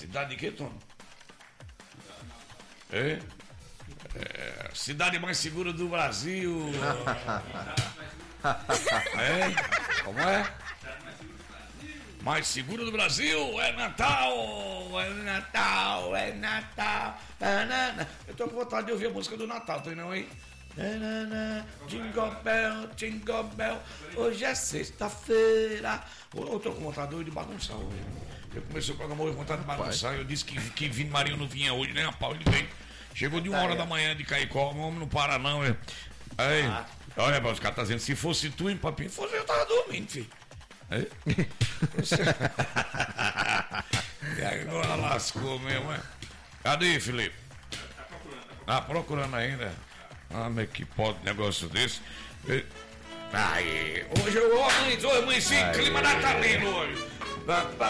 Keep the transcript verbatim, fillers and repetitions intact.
Cidade de quê, Tom? É? É, cidade mais segura do Brasil. É? Como é? Mais segura do Brasil é Natal, é Natal, é Natal. Nanana. Eu tô com vontade de ouvir a música do Natal, tem não, hein? Nanana, Jingle Bell, Jingle Bell. Hoje é sexta-feira. Eu tô com vontade de bagunçar hoje. Eu comecei o programa hoje com vontade de bagunçar. Eu disse que, que Vini Marinho não vinha hoje, nem a pau, ele vem. Chegou de uma hora da manhã de Caicó, o homem não para não. É. Aí, ah. Olha, os caras tá dizendo, se fosse tu, hein, papinho, fosse eu tava dormindo, filho. É? E agora lascou mesmo, é? Cadê, Felipe? Ah, procurando ainda. Ah, mas que pode negócio desse? Aí, hoje eu amanheci, clima natalino hoje.